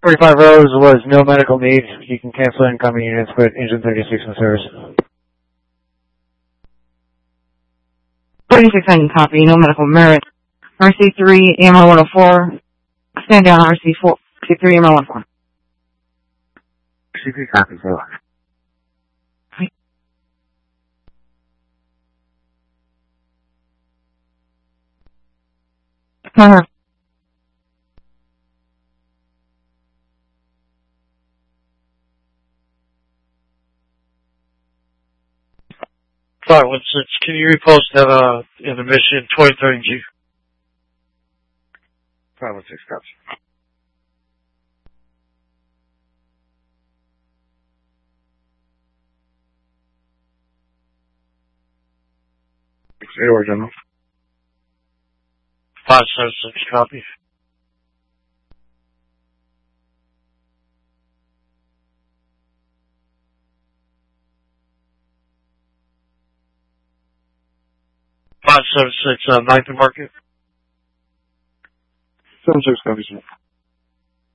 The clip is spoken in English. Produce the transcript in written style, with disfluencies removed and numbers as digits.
45 rows was no medical needs. You can cancel incoming units, put engine 36 in service. 36 I can copy, no medical merit. RC3, AMR 104. Stand down, RC4, RC3, AMR 104. RC3 copy, so. Fire 16, can you repost that intermission 2030G? Fire 16, copy. Airway General. 576, copy. Ninth and Market. 76, copy, sir.